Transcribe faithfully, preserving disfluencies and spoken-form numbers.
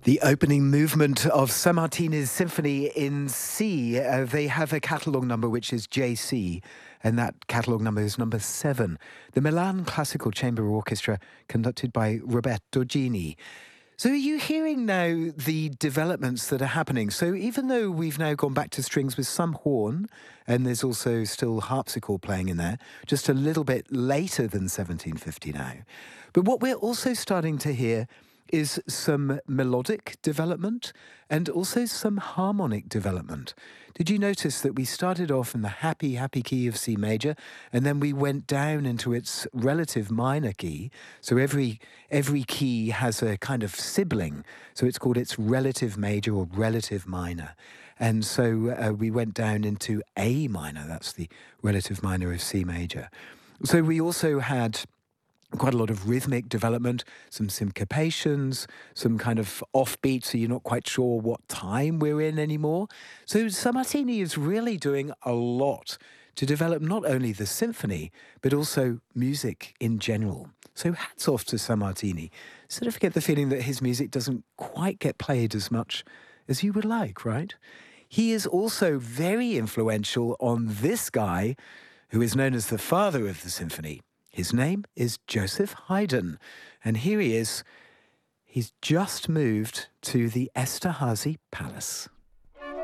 The opening movement of Sammartini's Symphony in C. Uh, they have a catalogue number which is J C, and that catalogue number is number seven. The Milan Classical Chamber Orchestra, conducted by Roberto Gini. So are you hearing now the developments that are happening? So even though we've now gone back to strings with some horn, and there's also still harpsichord playing in there, just a little bit later than seventeen fifty now. But what we're also starting to hear is some melodic development and also some harmonic development. Did you notice that we started off in the happy, happy key of C major, and then we went down into its relative minor key? So every every key has a kind of sibling, so it's called its relative major or relative minor. And so uh, we went down into A minor, that's the relative minor of C major. So we also had quite a lot of rhythmic development, some syncopations, some kind of offbeat, so you're not quite sure what time we're in anymore. So Sammartini is really doing a lot to develop not only the symphony, but also music in general. So hats off to Sammartini. Sort of get the feeling that his music doesn't quite get played as much as you would like, right? He is also very influential on this guy, who is known as the father of the symphony. His name is Joseph Haydn, and here he is. He's just moved to the Esterházy Palace.